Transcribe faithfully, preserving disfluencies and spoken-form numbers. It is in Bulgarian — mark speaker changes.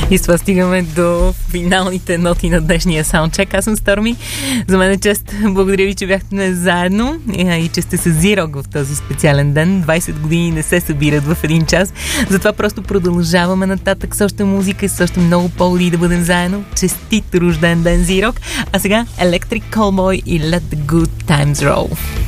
Speaker 1: И с това стигаме до финалните ноти на днешния саундчек. Аз съм Stormy. За мен е чест. Благодаря ви, че бяхте заедно и че сте с Z-Rock в този специален ден. двайсет години не се събират в един час. Затова просто продължаваме нататък с още музика и с още много поводи да бъдем заедно. Честит рожден ден, Z-Rock. А сега Electric Callboy и Let the Good Times Roll.